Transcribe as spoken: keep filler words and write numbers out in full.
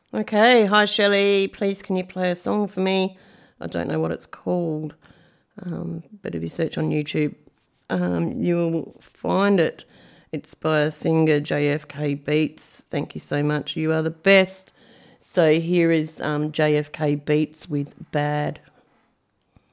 Okay, hi Shelley. Please can you play a song for me? I don't know what it's called, um, but if you search on YouTube, um, you will find it. It's by a singer, J F K Beats. Thank you so much. You are the best. So here is um, J F K Beats with Bad.